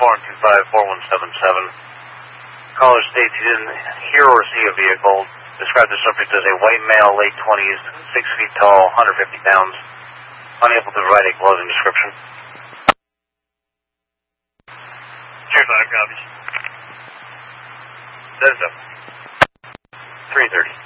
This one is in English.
Caller states he didn't hear or see a vehicle. Described the subject as a white male, late 20s, 6 feet tall, 150 pounds. Unable to provide a closing description. Cheers, 5 copies. Says so. 3:30.